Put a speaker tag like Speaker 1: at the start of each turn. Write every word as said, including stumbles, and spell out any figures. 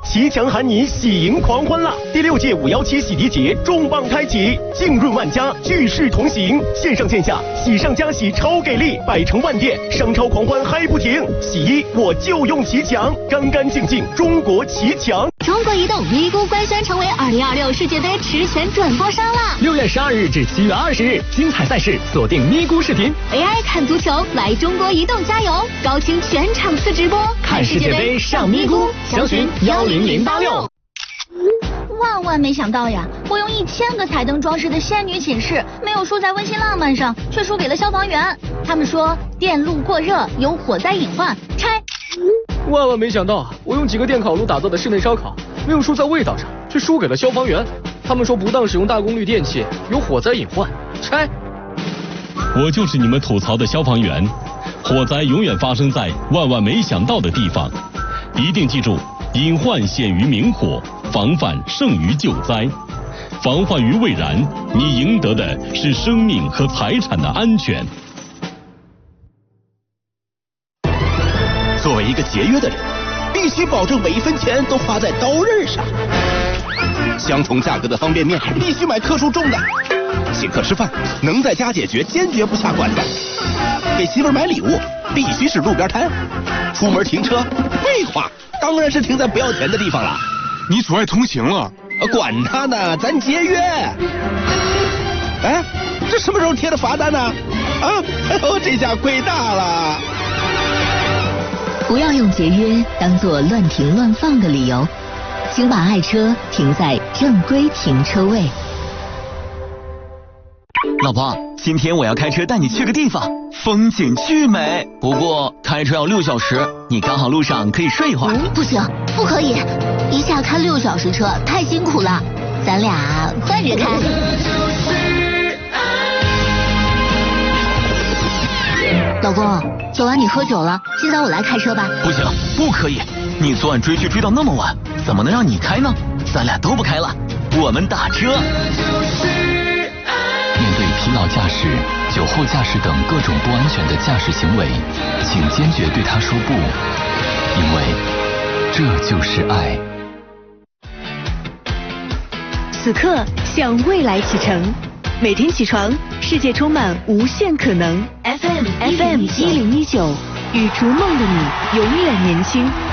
Speaker 1: 骑墙喊你喜迎狂欢啦！第六届五幺七洗涤节重磅开启，浸润万家，聚势同行，线上线下喜上加喜超给力，百城万店商超狂欢嗨不停！洗衣我就用骑墙，干干净净中国骑墙。
Speaker 2: 中国移动咪咕官宣成为二零二六世界杯实权转播商了。
Speaker 3: 六月十二日至七月二十日，精彩赛事锁定咪咕视频
Speaker 2: ，A I 看足球，来中国移动加油！高清全场次直播，
Speaker 3: 看世界杯上咪咕，详询幺零零八六。
Speaker 2: 万万没想到呀！我用一千个彩灯装饰的仙女寝室，没有输在温馨浪漫上，却输给了消防员。他们说电路过热有火灾隐患，拆。
Speaker 3: 万万没想到，我用几个电烤炉打造的室内烧烤，没有输在味道上，却输给了消防员。他们说不当使用大功率电器有火灾隐患，拆。
Speaker 4: 我就是你们吐槽的消防员，火灾永远发生在万万没想到的地方，一定记住，隐患显于明火，防范胜于救灾。防患于未然，你赢得的是生命和财产的安全。
Speaker 5: 作为一个节约的人，必须保证每一分钱都花在刀刃上。相同价格的方便面必须买克数重的。请客吃饭能在家解决，坚决不下馆子。给媳妇儿买礼物必须是路边摊。出门停车，废话，当然是停在不要钱的地方了。
Speaker 6: 你阻碍通行了。
Speaker 5: 管他呢，咱节约。哎，这什么时候贴的罚单呢？啊，哦，这下亏大了。
Speaker 7: 不要用节约当作乱停乱放的理由，请把爱车停在正规停车位。
Speaker 8: 老婆，今天我要开车带你去个地方，风景巨美。不过开车要六小时，你刚好路上可以睡一会儿。
Speaker 2: 嗯、不行，不可以，一下开六小时车太辛苦了，咱俩换着开。老公，昨晚你喝酒了，今早我来开车吧。
Speaker 8: 不行，不可以，你昨晚追剧追到那么晚，怎么能让你开呢？咱俩都不开了，我们打车。
Speaker 9: 面对疲劳驾驶、酒后驾驶等各种不安全的驾驶行为，请坚决对他说不，因为这就是爱。
Speaker 10: 此刻向未来启程，每天起床，世界充满无限可能。F M F M 一零一九，与逐梦的你永远年轻。